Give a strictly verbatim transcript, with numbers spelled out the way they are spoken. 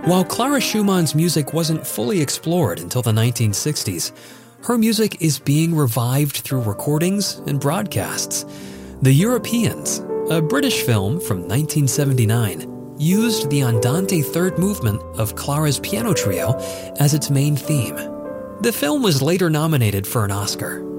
While Clara Schumann's music wasn't fully explored until the nineteen sixties, her music is being revived through recordings and broadcasts. The Europeans, a British film from nineteen seventy-nine, used the Andante third movement of Clara's piano trio as its main theme. The film was later nominated for an Oscar,